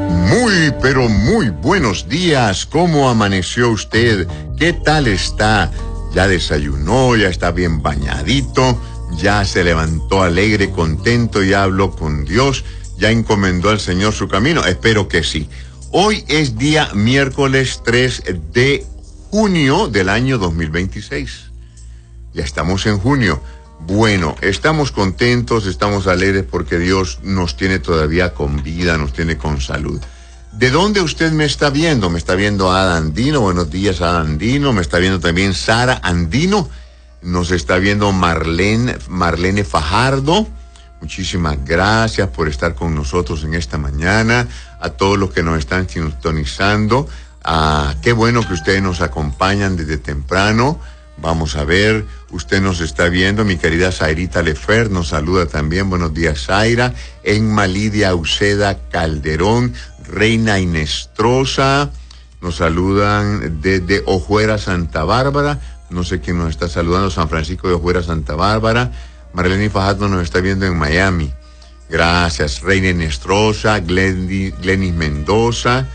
Muy, pero muy buenos días. ¿Cómo amaneció usted? ¿Qué tal está? ¿Ya desayunó? ¿Ya está bien bañadito? ¿Ya se levantó alegre, contento? ¿Ya habló con Dios? ¿Ya encomendó al Señor su camino? Espero que sí. Hoy es día miércoles 3 de junio del año 2026. Ya estamos en junio. Bueno, estamos contentos, estamos alegres porque Dios nos tiene todavía con vida, nos tiene con salud. ¿De dónde usted me está viendo? Me está viendo Ada Andino. Buenos días, Ada Andino. Me está viendo también Sara Andino. Nos está viendo Marlene Fajardo. Muchísimas gracias por estar con nosotros en esta mañana. A todos los que nos están sintonizando. Qué bueno que ustedes nos acompañan desde temprano. Vamos a ver, usted nos está viendo, mi querida Zairita Lefer nos saluda también. Buenos días, Zaira. Enma Lidia Uceda Calderón, Reina Inestrosa, nos saludan desde Ojuera, Santa Bárbara. No sé quién nos está saludando, San Francisco de Ojuera, Santa Bárbara. Marlene Fajardo nos está viendo en Miami. Gracias, Reina Inestrosa, Glenis Mendoza.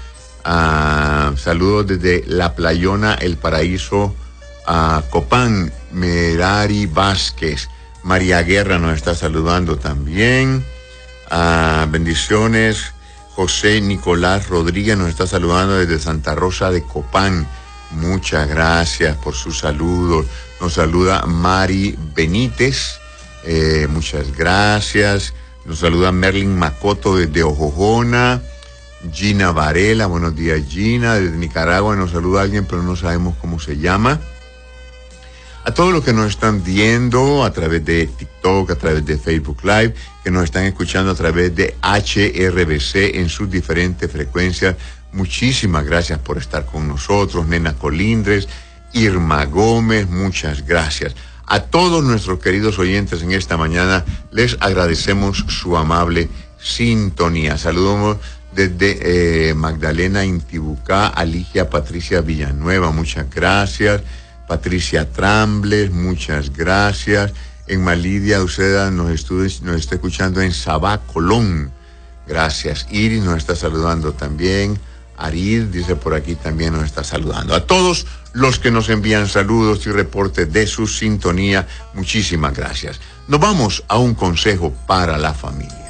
Saludos desde La Playona, El Paraíso, Copán. Merari Vázquez, María Guerra nos está saludando también. Bendiciones. José Nicolás Rodríguez nos está saludando desde Santa Rosa de Copán. Muchas gracias por sus saludos. Nos saluda Mari Benítez. Muchas gracias. Nos saluda Merlin Macoto desde Ojojona. Gina Varela, buenos días, Gina. Desde Nicaragua nos saluda alguien, pero no sabemos cómo se llama. A todos los que nos están viendo a través de TikTok, a través de Facebook Live, que nos están escuchando a través de HRBC en sus diferentes frecuencias, muchísimas gracias por estar con nosotros. Nena Colindres, Irma Gómez, muchas gracias. A todos nuestros queridos oyentes en esta mañana, les agradecemos su amable sintonía. Saludamos desde Magdalena Intibucá, Alicia Patricia Villanueva, muchas gracias. Patricia Trambles, muchas gracias. Enma Lidia Uceda nos está escuchando en Sabá, Colón. Gracias. Iris nos está saludando también. Arid dice por aquí también nos está saludando. A todos los que nos envían saludos y reportes de su sintonía, muchísimas gracias. Nos vamos a un consejo para la familia.